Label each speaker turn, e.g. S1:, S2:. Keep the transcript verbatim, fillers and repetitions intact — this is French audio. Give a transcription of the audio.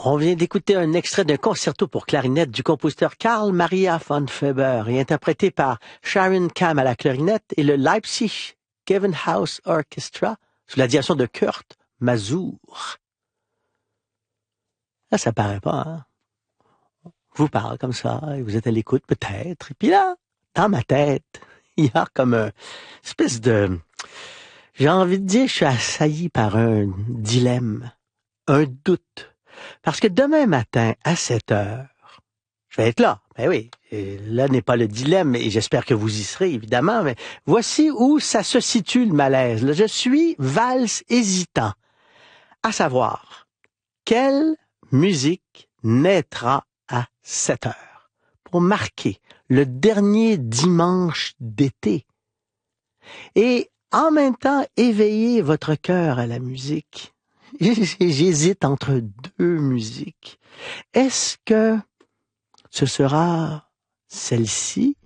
S1: On vient d'écouter un extrait d'un concerto pour clarinette du compositeur Carl Maria von Weber et interprété par Sharon Kam à la clarinette et le Leipzig Gewandhaus Orchestra sous la direction de Kurt Masur. Là, ça paraît pas, hein? Je vous parle comme ça, et vous êtes à l'écoute peut-être. Et puis là, dans ma tête, il y a comme une espèce de... J'ai envie de dire, je suis assailli par un dilemme, un doute. Parce que demain matin, à sept heures, je vais être là. Ben oui, et là n'est pas le dilemme, et j'espère que vous y serez, évidemment, mais voici où ça se situe le malaise. Là, je suis valse hésitant, à savoir, quelle musique naîtra à sept heures pour marquer le dernier dimanche d'été et en même temps éveiller votre cœur à la musique. J'hésite entre deux musiques. Est-ce que ce sera celle-ci